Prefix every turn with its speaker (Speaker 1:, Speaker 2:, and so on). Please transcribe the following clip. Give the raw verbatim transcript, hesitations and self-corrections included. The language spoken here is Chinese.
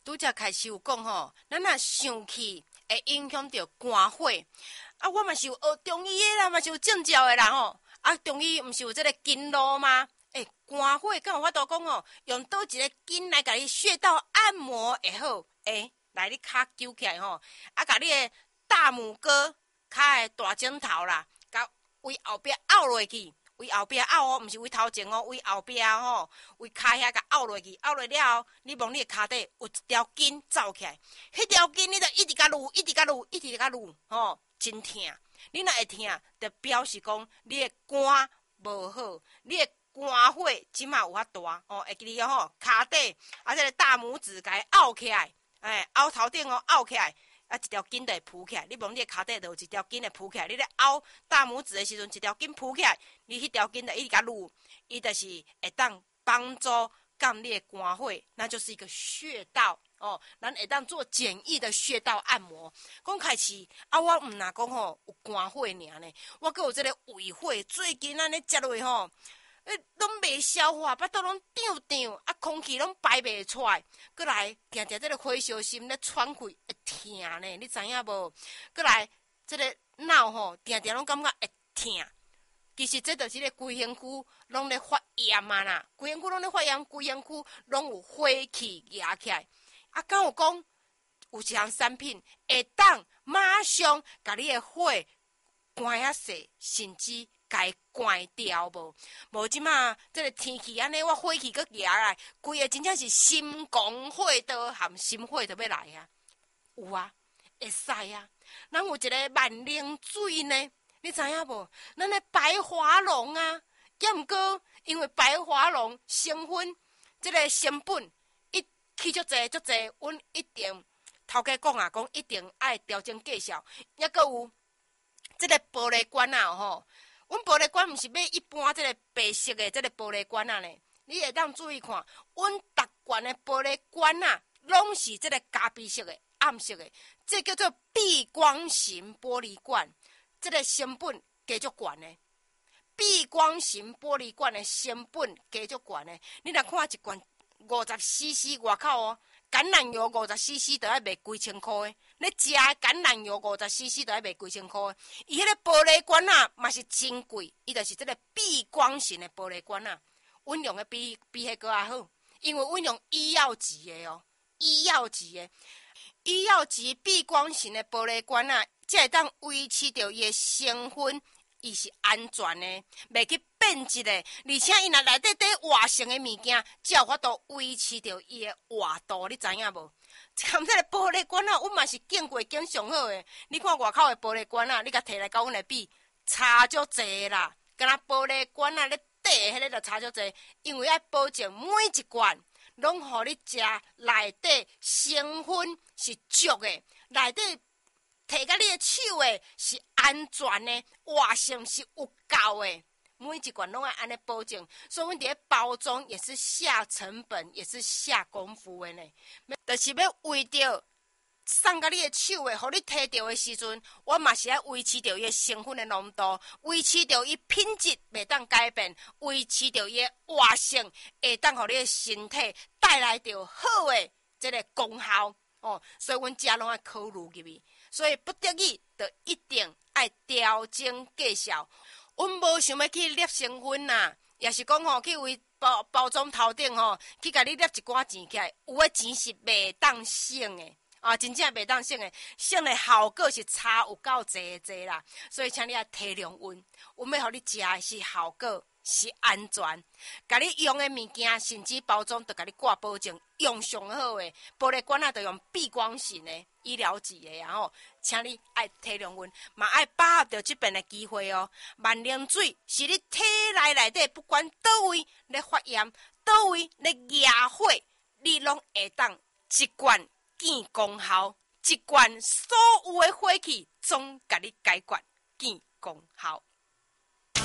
Speaker 1: 拄则开始有讲吼，咱若生气会影响到肝火。啊，我嘛是有学中医的啦，嘛是有证照的啦吼。啊，中医毋是有这个经络吗？诶，肝火敢有法度讲吼，用倒一个筋来甲你穴道按摩会好？诶，来你骹揪起来吼，啊，甲你的大拇哥骹的大指头啦，甲为后壁凹落去。为后壁拗哦，毋是为头前哦，为后壁吼，为骹遐甲拗落去，拗落了后，你望你的骹底有一条筋走起来，迄条筋你着一直甲撸，一直甲撸，一直甲撸，吼，真疼。你若会疼，着表示讲你的肝无好，你的肝火即马有法大哦，会记哩哦吼，骹底啊，这个大拇指甲伊拗起来，哎，拗头顶哦，拗起来。啊，一条筋就会浮起来，你望你的骹底就有一条筋会浮起来。你咧拗大拇指的时阵，一条筋浮起来，你迄条筋就一直甲撸，伊就是会当帮助降你的肝火，那就是一个穴道哦。咱会当做简易的穴道按摩。讲开始啊，我毋若讲吼有肝火尔呢，我阁有这个胃火，最近安尼食落吼。诶，拢袂消化，巴肚拢胀胀，啊，空气拢排袂出来，过来定定这个火烧心咧喘气会疼呢，你知影无？过来这个脑吼，定定拢感觉会疼。其实这就是个规身躯拢咧发炎嘛啦，规身躯拢咧发炎，规身躯拢有火气压起来。啊，敢有讲有一项产品会当马上甲你的火关啊细，甚至。该关掉无？无即马这个天气安尼，我火气阁压来，规个真正是心狂火倒含心火都要来啊！有啊，会使啊。咱有一个万灵水呢，你知影无？咱的白华龙啊，也毋过因为白华龙成分这个成本一起足济足济，阮一定头家讲啊，讲一定爱调整计数，也阁有这个玻璃管啊吼。阮玻璃管毋是买一般即个白色的即个玻璃管啊呢，你会当注意看，阮逐罐的玻璃管啊，拢是即个咖啡色的、暗色的，这叫做避光型玻璃管，即个成本加足悬的。避光型玻璃管的成本加足悬的，你若看一罐五十 C C 外口哦。橄榄油五十 C C 就要卖几千块的，你食的橄榄油五十 C C 就要卖几千块的。伊迄个玻璃管啊，嘛是真贵，伊就是这个避光型的玻璃管啊，阮用的比比迄个还好，因为阮用医药级的哦，医药级的，医药级避光型的玻璃管啊，才会当维持着伊的成分。伊是安全的，袂去变质的，而且伊若内底底活性的物件，才有法度维持着伊的活度，你知影无？含这个玻璃管啊，阮嘛是见过见上好的。你看外口的玻璃管啊，你甲摕来甲阮来比，差足济啦。敢若玻璃管啊，咧底迄个就差足济，因为爱保证每一罐拢互你食内底成分是足的，内底。摕到你的手的是安全的，活性是有够的，每一罐拢爱安尼保证，所以阮伫咧包装也是下成本，也是下功夫的呢。就是要为着送到你的手的，互你摕到的时阵，我嘛是爱维持着伊的成分的浓度，维持着伊品质袂当改变，维持着伊的活性，会当互你的身体带来着好的这个功效哦。所以阮食拢爱考虑入去。所以不得已，就一定爱调整计数。阮无想要去摄成分呐，也是讲吼，去为包包装头顶吼，去甲你摄一寡钱起来，有诶钱是袂当省诶，啊，真正袂当省诶，省诶效果是差有够济济啦。所以请你爱体谅阮，阮要互你食诶是效果。是安全，甲你用的物件，甚至包装都甲你挂保证，用上好的玻璃管啊，都用避光型的医疗级的啊吼，请你爱体谅阮，嘛爱把握着这边的机会哦。万灵水是你体内内底不管倒位咧发炎，倒位咧压火，你拢会当一罐见功效，一罐所有的火气总甲你解决见功效。